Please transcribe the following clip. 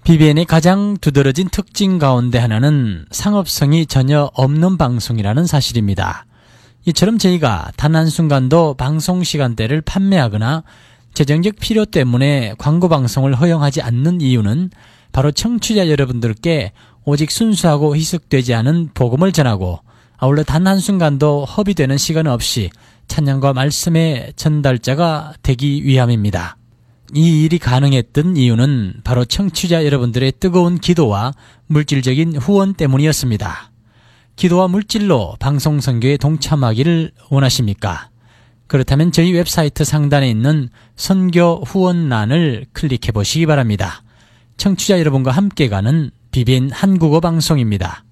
BBN의 가장 두드러진 특징 가운데 하나는 상업성이 전혀 없는 방송이라는 사실입니다. 이처럼 저희가 단 한순간도 방송 시간대를 판매하거나 재정적 필요 때문에 광고 방송을 허용하지 않는 이유는 바로 청취자 여러분들께 오직 순수하고 희석되지 않은 복음을 전하고 아울러 단 한순간도 허비되는 시간 없이 찬양과 말씀의 전달자가 되기 위함입니다. 이 일이 가능했던 이유는 바로 청취자 여러분들의 뜨거운 기도와 물질적인 후원 때문이었습니다. 기도와 물질로 방송 선교에 동참하기를 원하십니까? 그렇다면 저희 웹사이트 상단에 있는 선교 후원란을 클릭해 보시기 바랍니다. 청취자 여러분과 함께 가는 BBN 한국어 방송입니다.